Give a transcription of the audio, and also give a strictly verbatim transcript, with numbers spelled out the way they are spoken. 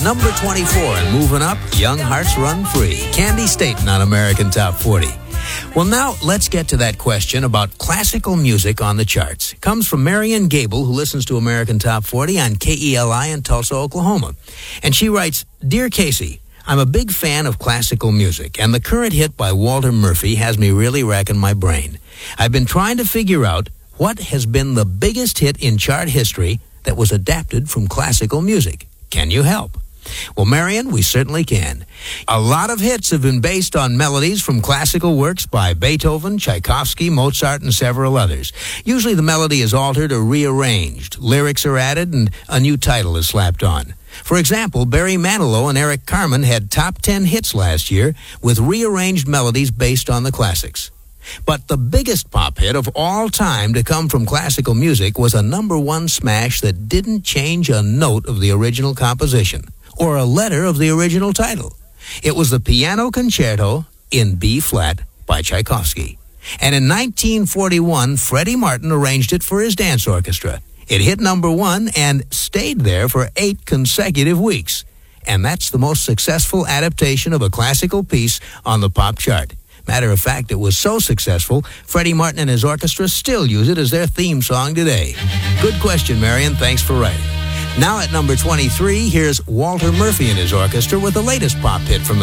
Number twenty-four, and moving up, Young Hearts Run Free. Candy Staten on American Top forty. Well, now let's get to that question about classical music on the charts. It comes from Marian Gable, who listens to American Top forty on K E L I in Tulsa, Oklahoma. And she writes, Dear Casey, I'm a big fan of classical music, and the current hit by Walter Murphy has me really racking my brain. I've been trying to figure out what has been the biggest hit in chart history that was adapted from classical music. Can you help? Well, Marian, we certainly can. A lot of hits have been based on melodies from classical works by Beethoven, Tchaikovsky, Mozart, and several others. Usually the melody is altered or rearranged, lyrics are added, and a new title is slapped on. For example, Barry Manilow and Eric Carmen had top ten hits last year with rearranged melodies based on the classics. But the biggest pop hit of all time to come from classical music was a number one smash that didn't change a note of the original composition or a letter of the original title. It was the Piano Concerto in B-flat by Tchaikovsky. And in nineteen forty-one, Freddie Martin arranged it for his dance orchestra. It hit number one and stayed there for eight consecutive weeks. And that's the most successful adaptation of a classical piece on the pop chart. Matter of fact, it was so successful, Freddie Martin and his orchestra still use it as their theme song today. Good question, Marian. Thanks for writing. Now at number twenty-three, here's Walter Murphy and his orchestra with the latest pop hit from the